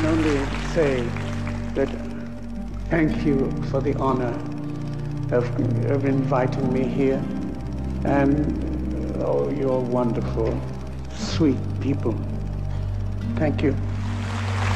can only say that thank you for the honor of inviting me here. And oh, you're wonderful, sweet people. Thank you.